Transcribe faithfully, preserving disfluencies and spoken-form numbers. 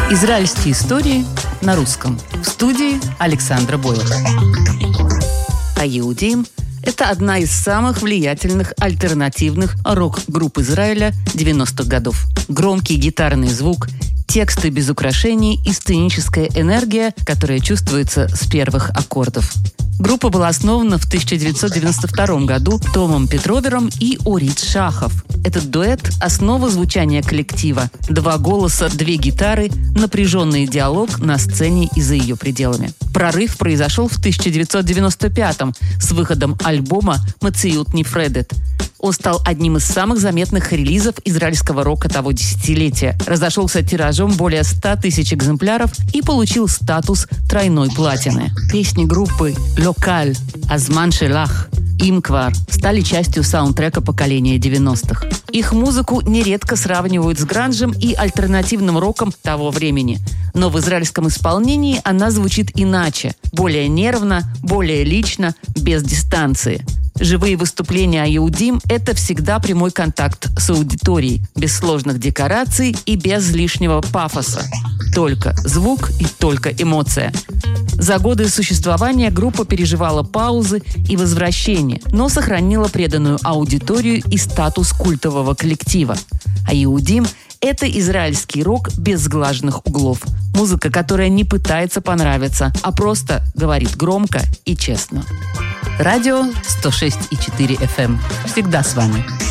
Израильские истории на русском. В студии Александра Бойлова. Аюдим – это одна из самых влиятельных альтернативных рок-групп Израиля девяностых годов. Громкий гитарный звук, тексты без украшений и сценическая энергия, которая чувствуется с первых аккордов. Группа была основана в тысяча девятьсот девяносто втором году Томом Петровером и Орит Шахов. Этот дуэт – основа звучания коллектива. Два голоса, две гитары, напряженный диалог на сцене и за ее пределами. Прорыв произошел в тысяча девятьсот девяносто пятом с выходом альбома «Мециют Нифредет». Он стал одним из самых заметных релизов израильского рока того десятилетия. Разошелся тиражом более ста тысяч экземпляров и получил статус тройной платины. Песни группы «Локаль», «Азман Шелах», «Имквар» стали частью саундтрека поколения девяностых. Их музыку нередко сравнивают с гранжем и альтернативным роком того времени. Но в израильском исполнении она звучит иначе, более нервно, более лично, без дистанции. Живые выступления Аюдим – это всегда прямой контакт с аудиторией, без сложных декораций и без лишнего пафоса. Только звук и только эмоция. За годы существования группа переживала паузы и возвращения, но сохранила преданную аудиторию и статус культового коллектива. Аюдим – это израильский рок без сглаженных углов. Музыка, которая не пытается понравиться, а просто говорит громко и честно. Радио сто шесть и четыре эф эм. Всегда с вами.